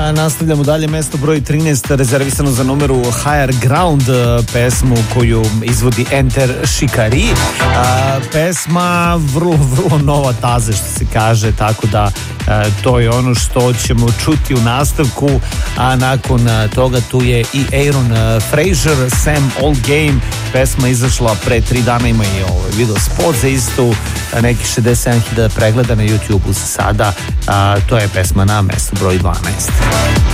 Nastavljamo dalje, mesto broj 13 rezervisano za numeru Higher Ground, pesmu koju izvodi Enter Shikari. Pesma vrlo nova taze, što se kaže, tako da to je ono što ćemo čuti u nastavku, a nakon toga tu je i Aaron Fraser, Sam All Game, pesma izašla pre 3 dana, ima i video spot za istu, neki 67.000 pregleda na YouTube-u za sada, to je pesma na mestu broj 12.